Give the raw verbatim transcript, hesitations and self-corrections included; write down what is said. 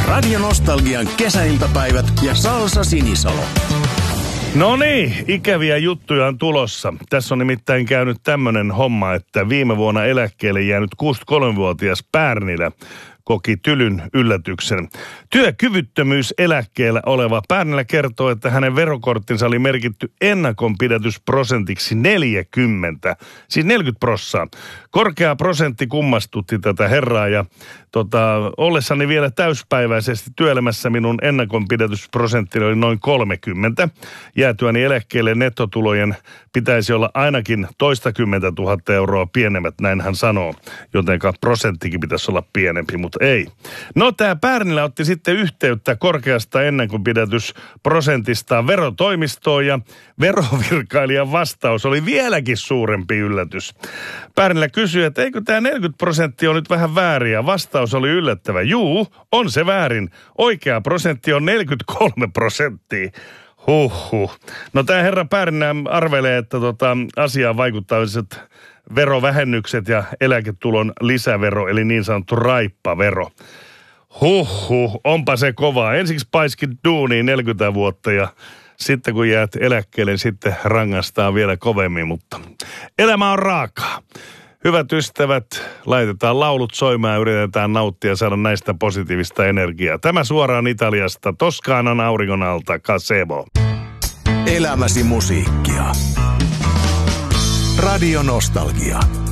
Radio Nostalgian kesäiltapäivät ja Salsa Sinisalo. No niin, ikäviä juttuja on tulossa. Tässä on nimittäin käynyt tämmönen homma, että viime vuonna eläkkeelle jäänyt kuusikymmentäkolmevuotias Pärnilä koki tylyn yllätyksen. Työkyvyttömyyseläkkeellä oleva Pärnilä kertoo, että hänen verokorttinsa oli merkitty ennakonpidätysprosentiksi neljäkymmentä, siis neljäkymmentä prossaa. Korkea prosentti kummastutti tätä herraa ja tota, ollessani vielä täyspäiväisesti työelämässä minun ennakonpidätysprosenttini oli noin kolmekymmentä. Jäätyäni eläkkeelle nettotulojen pitäisi olla ainakin toistakymmentä tuhatta euroa pienemmät, näin hän sanoo. Jotenka prosenttikin pitäisi olla pienempi, mutta ei. No tämä Pärnilä otti sitten yhteyttä korkeasta ennakonpidätysprosentistaan verotoimistoon ja verovirkailijan vastaus oli vieläkin suurempi yllätys. Pärnilä kysyi, että eikö tämä neljäkymmentä prosenttia on nyt vähän väärin ja vastaus oli yllättävä. Juu, on se väärin. Oikea prosentti on neljäkymmentäkolme prosenttia. Huhhuh. No tämä herra Pärnilä arvelee, että tota, asiaan vaikuttaisivat verovähennykset ja eläketulon lisävero, eli niin sanottu raippavero. Huhhuh, onpa se kovaa. Ensiksi paiskit duuniin neljäkymmentä vuotta ja sitten kun jäät eläkkeelle, niin sitten rangaistaan vielä kovemmin, mutta elämä on raakaa. Hyvät ystävät, laitetaan laulut soimaan ja yritetään nauttia ja saada näistä positiivista energiaa. Tämä suoraan Italiasta, Toskaanan auringon alta, Casebo. Elämäsi musiikkia. Radio Nostalgia.